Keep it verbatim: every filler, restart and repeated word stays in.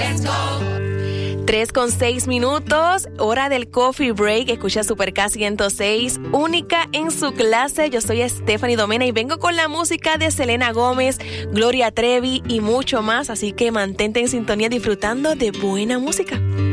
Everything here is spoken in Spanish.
Let's go. tres con seis minutos, hora del coffee break. Escucha Super K ciento seis, única en su clase. Yo soy Stephanie Domena y vengo con la música de Selena Gómez, Gloria Trevi y mucho más. Así que mantente en sintonía disfrutando de buena música.